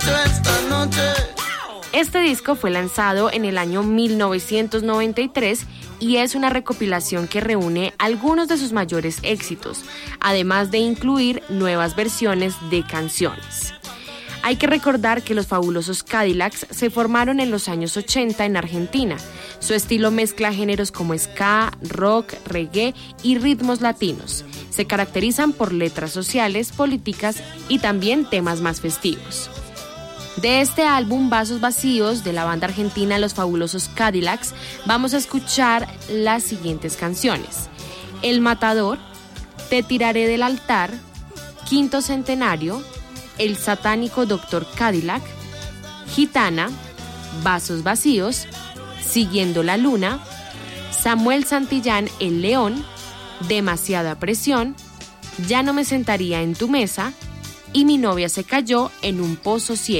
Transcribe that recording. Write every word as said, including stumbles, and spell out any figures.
esta noche. Este disco fue lanzado en el año mil novecientos noventa y tres y es una recopilación que reúne algunos de sus mayores éxitos, además de incluir nuevas versiones de canciones. Hay que recordar que los Fabulosos Cadillacs se formaron en los años ochenta en Argentina. Su estilo mezcla géneros como ska, rock, reggae y ritmos latinos. Se caracterizan por letras sociales, políticas y también temas más festivos. De este álbum Vasos Vacíos de la banda argentina Los Fabulosos Cadillacs vamos a escuchar las siguientes canciones: El Matador, Te Tiraré del Altar, Quinto Centenario, El Satánico Doctor Cadillac, Gitana, Vasos Vacíos, Siguiendo la Luna, Samuel Santillán El León, Demasiada Presión, Ya no me sentaría en tu mesa y Mi novia se cayó en un pozo ciego.